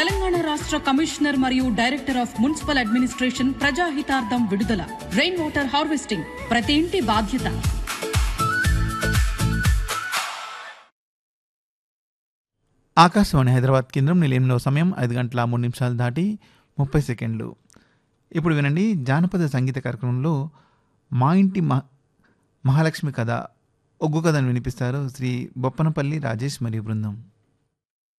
తెలంగాణ రాష్ట్ర కమిషనర్ మరియు director of municipal administration ప్రజాహితార్థం విడుదల. రెయిన్ వాటర్ హార్వెస్టింగ్ ప్రతి ఇంటి బాధ్యత. ఆకాశవాణి హైదరాబాద్ కేంద్రం నిలయంలో సమయం 5:03 దాటి 30 సెకండ్లు. ఇప్పుడు వినండి జానపద సంగీత కార్యక్రమంలో మా ఇంటి మహాలక్ష్మి కథ, ఒగ్గు కథను వినిపిస్తారు శ్రీ బొప్పనపల్లి రాజేష్ మరియు బృందం.